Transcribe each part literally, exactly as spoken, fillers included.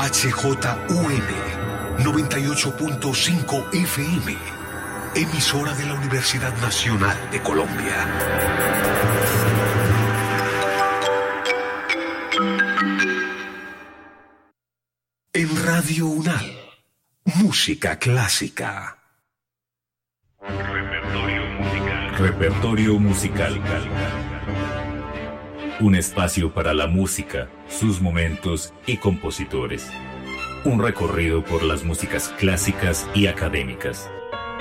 H J U M noventa y ocho punto cinco F M, emisora de la Universidad Nacional de Colombia. En Radio UNAL, música clásica. Repertorio musical. Repertorio musical. Un espacio para la música, sus momentos y compositores. Un recorrido por las músicas clásicas y académicas.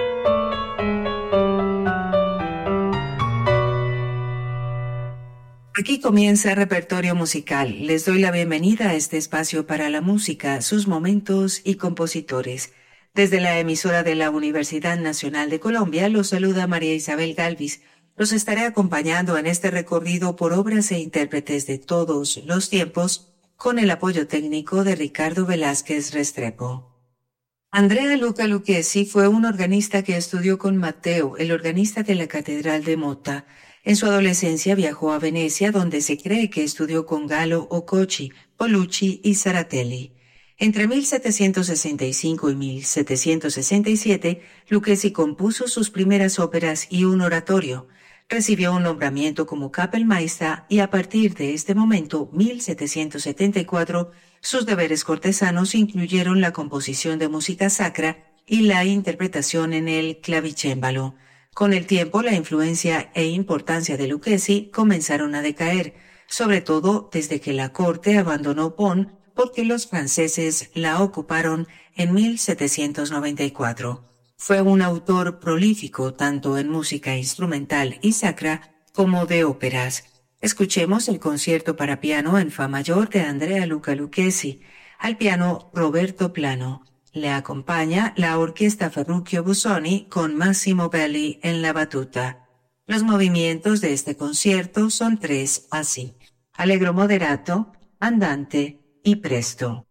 Aquí comienza Repertorio Musical. Les doy la bienvenida a este espacio para la música, sus momentos y compositores. Desde la emisora de la Universidad Nacional de Colombia los saluda María Isabel Galvis. Los estaré acompañando en este recorrido por obras e intérpretes de todos los tiempos, con el apoyo técnico de Ricardo Velázquez Restrepo. Andrea Luca Lucchesi fue un organista que estudió con Matteo, el organista de la Catedral de Motta. En su adolescencia viajó a Venecia, donde se cree que estudió con Gallo Occocci, Polucci y Saratelli. Entre mil setecientos sesenta y cinco y mil setecientos sesenta y siete, Lucchesi compuso sus primeras óperas y un oratorio. Recibió un nombramiento como Kapellmeister y a partir de este momento, mil setecientos setenta y cuatro, sus deberes cortesanos incluyeron la composición de música sacra y la interpretación en el clavicémbalo. Con el tiempo, la influencia e importancia de Lucchesi comenzaron a decaer, sobre todo desde que la corte abandonó Bonn porque los franceses la ocuparon en mil setecientos noventa y cuatro. Fue un autor prolífico tanto en música instrumental y sacra como de óperas. Escuchemos el concierto para piano en fa mayor de Andrea Luca Lucchesi. Al piano, Roberto Plano. Le acompaña la orquesta Ferruccio Busoni con Massimo Belli en la batuta. Los movimientos de este concierto son tres así: allegro moderato, andante y presto.